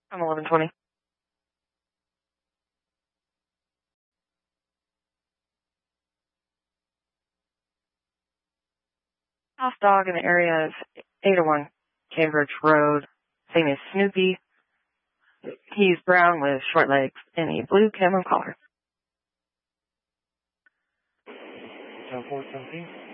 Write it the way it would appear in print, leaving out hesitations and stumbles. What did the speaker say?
I'm 1120. House dog in the area is 801 Cambridge Road. Same as Snoopy. He's brown with short legs and a blue camo collar. 417.